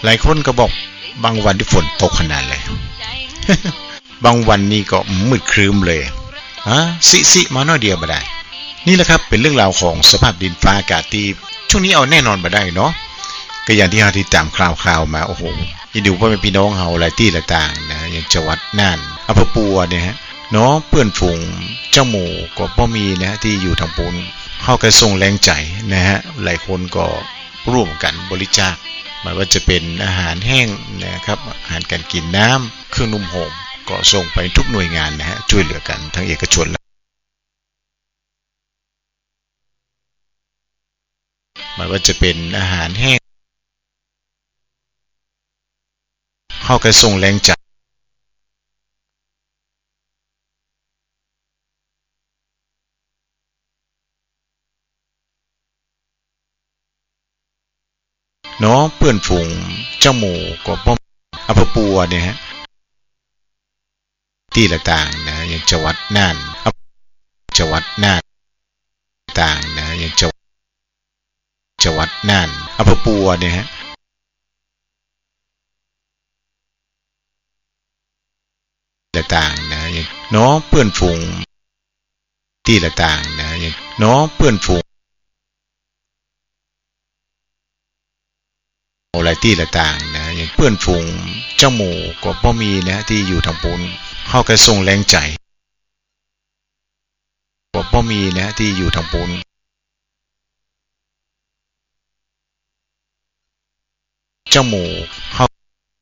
หลายคนก็บอกบางวันที่ฝนตกขนาดเลย บางวันนี่ก็มืดครึ้มเลยสิมาหน่อยเดียวมาได้นี่แหละครับเป็นเรื่องราวของสภาพดินฟ้าอากาศที่ช่วงนี้เอาแน่นอนมาได้เนาะก็อย่างที่เราติดตามข่าวมาโอ้โหยิ่งดูว่าเป็นพี่น้องเฮาหลายที่หลายต่างนะอย่างจังหวัดน่านอำเภอปัวเนี่ยฮะเนาะเพื่อนฝูงเจ้าหมู่ก็บ่มีนะที่อยู่ทางปูนเฮาก็ส่งแรงใจนะฮะหลายคนก็ร่วมกันบริจาคไม่ว่าจะเป็นอาหารแห้งนะครับอาหารการกินน้ำเครื่องนุ่มห่มก็ส่งไปทุกหน่วยงานนะฮะช่วยเหลือกันทั้งเอกชนไม่ว่าจะเป็นอาหารแห้งเฮาก็ส่งแรงใจเนาะเพื่อนฝูงเจ้าหมู่ก็บ่อำเภอปัวเนี่ยฮะที่ต่างๆนะอย่างจังหวัดน่านต่างนะอย่างจังหวัดน่านอำเภอปัวเนี่ยฮะต่างนะอย่างเนาะเพื่อนฝูงที่ต่างนะอย่างเนาะเพื่อนฝูงหลายที่ต่างนะอย่างเพื่อนฝูงเจ้าหมู่ก็บ่มีนะที่อยู่ทางปูนเฮาก็ส่งแรงใจก็บ่มีนะที่อยู่ทางปูนเจ้าหมู่เฮา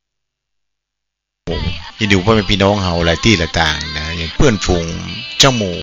ยิ่งดูว่าเป็นพี่น้องเฮาหลายที่ต่างนะอย่างเพื่อนฝูงเจ้าหมู่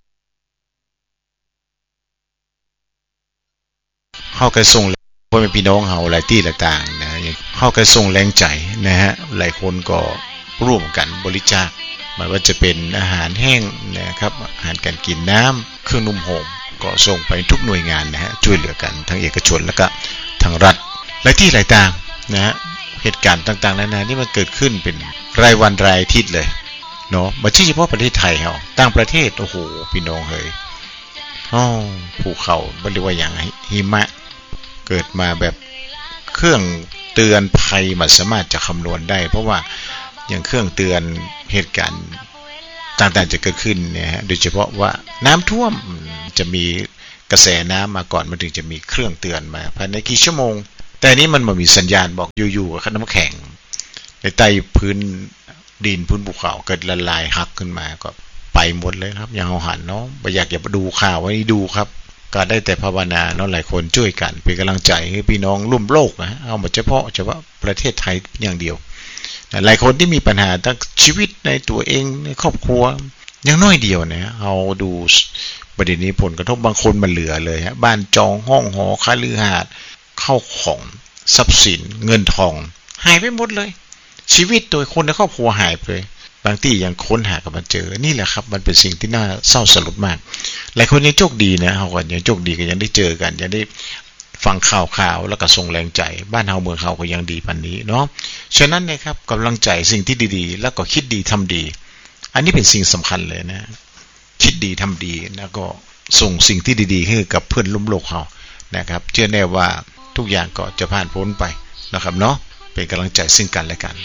เฮาก็ส่งว่าเป็นพี่น้องเฮาหลายที่ต่างนะอย่างเฮาก็ส่งแรงใจนะฮะหลายคนก็ร่วมกันบริจาคไม่ว่าจะเป็นอาหารแห้งนะครับอาหารการกินน้ำเครื่องนุ่มห่มก็ส่งไปทุกหน่วยงานนะฮะช่วยเหลือกันทั้งเอกชนแล้วก็ทางรัฐหลายที่หลายต่างนะฮะเหตุการณ์ต่างๆนานานี่มันเกิดขึ้นเป็นรายวันรายอาทิตย์เลยเนาะไม่ใช่เฉพาะประเทศไทยเฮาต่างประเทศโอ้โหพี่น้องเฮ้ยภูเขาบ่เรียกว่าอย่างหิมะเกิดมาแบบเครื่องเตือนภัยมันสามารถจะคำนวณได้เพราะว่าอย่างเครื่องเตือนเหตุการณ์ต่างๆจะเกิดขึ้นเนี่ยฮะโดยเฉพาะว่าน้ำท่วมจะมีกระแสน้ำมาก่อนมันถึงจะมีเครื่องเตือนมาภายในกี่ชั่วโมงแต่นี้มันมีสัญญาณบอกอยู่ๆกับน้ำแข็งในใต้พื้นดินพื้นภูเขาเกิดละลายหักขึ้นมาก็ไปหมดเลยครับอย่างเอาหันเนาะบ่อยากจะดูข่าวไว้ดูครับก็ได้แต่ภาวนาเนาะหลายคนช่วยกันเป็นกำลังใจให้พี่น้องร่วมโลกนะเอามาเฉพาะประเทศไทยอย่างเดียวหลายคนที่มีปัญหาทั้งชีวิตในตัวเองในครอบครัวอย่างน้อยเดียวนะเอาดูประเด็นนี้ผลกระทบบางคนมันเหลือเลยฮะบ้านจองห้องหอคฤหาสน์เข้าของทรัพย์สินเงินทองหายไปหมดเลยชีวิตโดยคนในครอบครัวหายไปบางที่ยังค้นหากันมาเจอนี่แหละครับมันเป็นสิ่งที่น่าเศร้าสลดมากหลายคนยังโชคดีนะเขาก็ยังโชคดีก็ยังได้เจอกันยังได้ฟังข่าวแล้วก็ส่งแรงใจบ้านเฮาเมืองเฮาก็ยังดีปานนี้เนาะฉะนั้นนะครับกำลังใจสิ่งที่ดีๆแล้วก็คิดดีทำดีอันนี้เป็นสิ่งสำคัญเลยนะคิดดีทำดีแล้วก็ส่งสิ่งที่ดีๆให้กับเพื่อนร่วมโลกเฮานะครับเชื่อแน่ว่าทุกอย่างก็จะผ่านพ้นไปนะครับเนาะเป็นกำลังใจซึ่งกันและกัน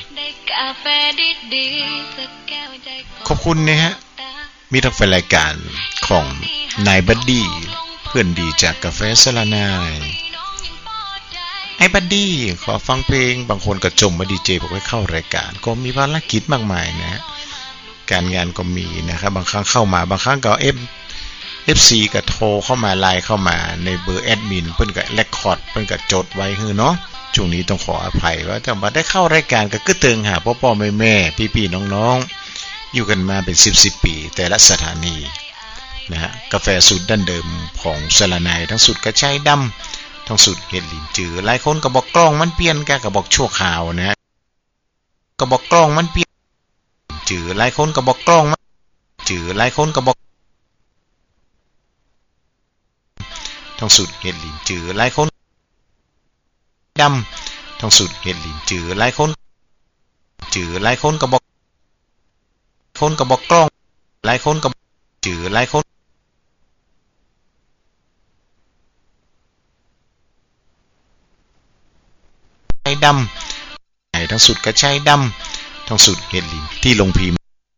ขอบคุณนะฮะมีทั้งแฟนรายการของนายบัดดี้เพื่อนดีจากกาแฟสลานายไอ้บัดดี้ขอฟังเพลงบางคนก็จมมาดีเจบอกให้เข้ารายการก็มีภารกิจมากมายนะฮะการงานก็มีนะครับบางครั้งเข้ามาบางครั้งก็FC ก็โทรเข้ามาไลน์เข้ามาในเบอร์แอดมินเพิ่นก็เรคคอร์ดเพิ่นก็จดไว้คือเนาะช่วงนี้ต้องขออภัยว่าแต่มาได้เข้ารายการก็กึเติงหาพ่อๆแม่ๆพี่ๆน้องๆอยู่กันมาเป็น10ปีแต่ละสถานีนะฮะกาแฟสูตรดั้งเดิมของสลานายทั้งสูตรกระชายดำทั้งสูตรเห็ดหลินจือหลายคนก็บอกกล้องมันเปลี่ยนก็บอกชั่วคราวนะฮะก็บอกกล้องมันเปลี่ยนจือหลายคนก็บอกกล้องมันจือหลายคนก็บอกทั้งสูตรเห็ดหลินจือหลายคนดำทั้งสูตรเห็ดหลินจือหลายคนก็บอกกล้องหลายคนก็จือหลายคนดำทั้งสูตรกระชายดำทั้งสูตรเห็ดลินที่ลงพิมพ์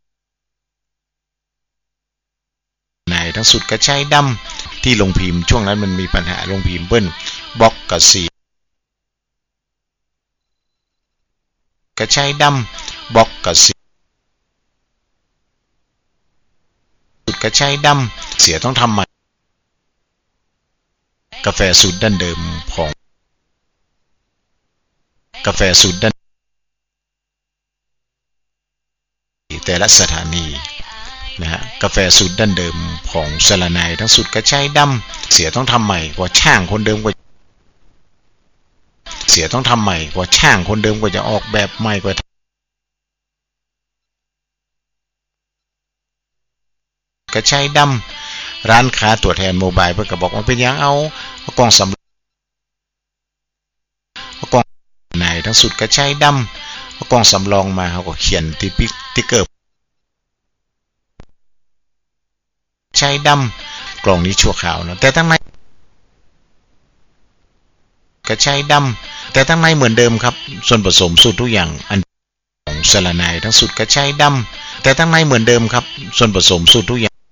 ในทั้งสูตรกระชายดำที่ลงพิมพ์ช่วงนั้นมันมีปัญหาลงพิมพ์เบิ้ลบล็อกกับสีกระชายดำบล็อกกับสีสูตรกระชายดำเสียต้องทำใหม่กาแฟสูตรดั้งเดิมของกาแฟสูตรดั้งแต่ละสถานีนะฮะกาแฟสูตรดั้งเดิมของสลานายทั้งสูตรกระชายดำเสียต้องทำใหม่กว่าช่างคนเดิมกว่าเสียต้องทำใหม่กว่าช่างคนเดิมกว่าจะออกแบบใหม่กว่า กระชายดำร้านค้าตัวแทนโมบายเพื่อก็บอกว่าเป็นยังเอากล่องสำกล่องไหนทั้งสุดกระชายดำกล่องสำรองมาเขาก็เขียนติ๊กเกอร์กระชายดำกล่องนี้ชั่วคราวนะแต่ทั้งในกระชายดำแต่ทั้งในเหมือนเดิมครับส่วนผสมสูตรทุกอย่างอันของสลานายทั้งสูตรกระชายดำแต่ทั้งในเหมือนเดิมครับส่วนผสมสูตรทุกอย่าง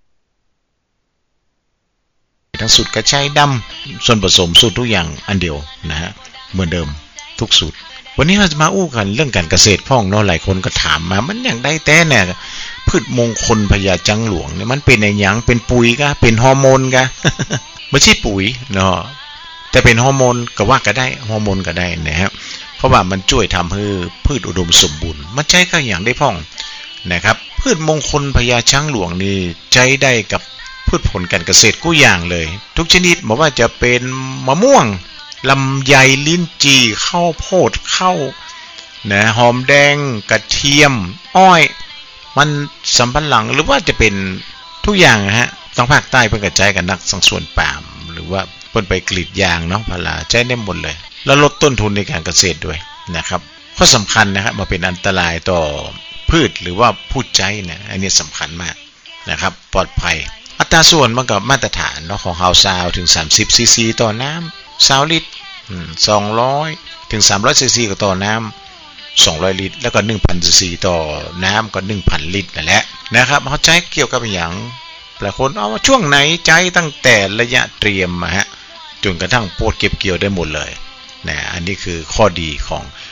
ทั้งสูตรกระชายดำส่วนผสมสูตรทุกอย่างอันเดียวนะฮะเหมือนเดิมทุกสูตรวันนี้เราจะมาอู้กันเรื่องการเกษตรพ่องเนาะหลายคนก็ถามมามันอย่างได้แต่เนี่ยพืชมงคลพญาจังหลวงเนี่ยมันเป็นในหยังเป็นปุ๋ยกะเป็นฮอร์โมนกะ ไม่ใช่ปุ๋ยเนาะแต่เป็นฮอร์โมนก็ว่าก็ได้ฮอร์โมนก็ได้นะครับเพราะว่ามันช่วยทำให้พืชอุดมสมบูรณ์มันใช้ก็อย่างได้พ่องนะครับพืชมงคลพญาช้างหลวงนี่ใช้ได้กับพืชผลการเกษตรกู้อย่างเลยทุกชนิดบอกว่าจะเป็นมะม่วงลำไยลิ้นจี่ข้าวโพดข้าวนะหอมแดงกระเทียมอ้อยมันสำปะหลังหรือว่าจะเป็นทุกอย่างนะฮะต้องภาคใต้เพิ่งกระจายกันนักสังส่วนปาล์มหรือว่าเพิ่นไปกรีดยางเนาะพาราใช้ได้หมดเลยแล้วลดต้นทุนในการเกษตรด้วยนะครับข้อสำคัญนะครับมาเป็นอันตรายต่อพืชหรือว่าผู้ใช้เนี่ยอันนี้สำคัญมากนะครับปลอดภัยอัตราส่วนมันก็มาตรฐานเนาะของเฮาซาวถึง30ซีซีต่อน้ำ20ลิตร200ถึง300ซีซีก็ต่อน้ำ200ลิตรแล้วก็ 1,000 ซีซีต่อน้ำก็ 1,000 ลิตรนั่นแหละนะครับเขาใช้เกี่ยวกับอย่างหลายคนเอาว่าช่วงไหนใจตั้งแต่ระยะเตรียมฮะจนกระทั่งโพดเก็บเกี่ยวได้หมดเลยนะอันนี้คือข้อดีของ